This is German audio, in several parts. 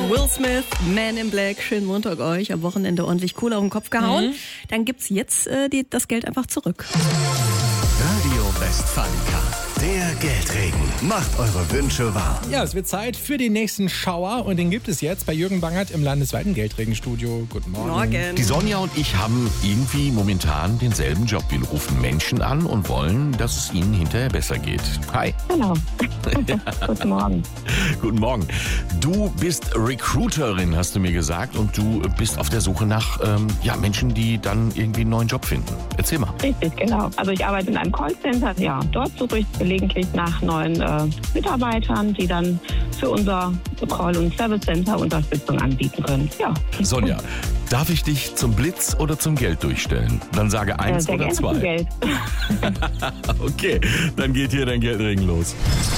Will Smith, Man in Black, schönen Montag euch, am Wochenende ordentlich cool auf den Kopf gehauen. Dann gibt's jetzt das Geld einfach zurück. Radio Westfalen-Card. Der Geldregen. Macht eure Wünsche wahr. Ja, es wird Zeit für den nächsten Schauer und den gibt es jetzt bei Jürgen Bangert im landesweiten Geldregenstudio. Guten Morgen. Morgen. Die Sonja und ich haben irgendwie momentan denselben Job. Wir rufen Menschen an und wollen, dass es ihnen hinterher besser geht. Hi. Genau. Guten Morgen. Guten Morgen. Du bist Recruiterin, hast du mir gesagt, und du bist auf der Suche nach Menschen, die dann irgendwie einen neuen Job finden. Erzähl mal. Richtig, genau. Also ich arbeite in einem Callcenter. Ja, dort suche ich gelegentlich nach neuen Mitarbeitern, die dann für unser Call- und Service Center Unterstützung anbieten können. Ja. Sonja, darf ich dich zum Blitz oder zum Geld durchstellen? Dann sage 1 Sehr oder gerne 2. zum Geld. Okay, dann geht hier dein Geldregen los.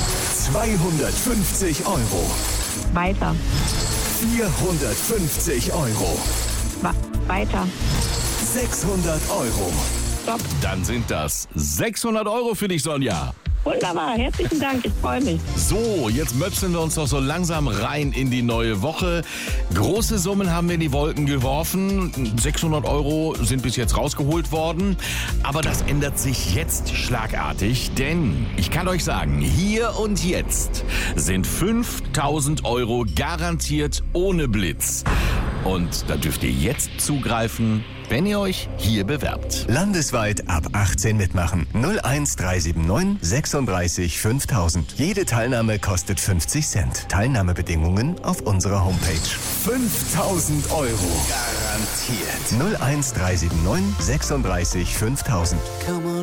250 Euro. Weiter. 450 Euro. Weiter. 600 Euro. Stopp. Dann sind das 600 Euro für dich, Sonja. Wunderbar. Herzlichen Dank. Ich freue mich. So, jetzt möpseln wir uns doch so langsam rein in die neue Woche. Große Summen haben wir in die Wolken geworfen. 600 Euro sind bis jetzt rausgeholt worden. Aber das ändert sich jetzt schlagartig, denn ich kann euch sagen, hier und jetzt sind 5.000 Euro garantiert ohne Blitz. Und da dürft ihr jetzt zugreifen, wenn ihr euch hier bewerbt. Landesweit ab 18 mitmachen. 01379 36 5000. Jede Teilnahme kostet 50 Cent. Teilnahmebedingungen auf unserer Homepage. 5.000 Euro. Garantiert. 01379 36 5000.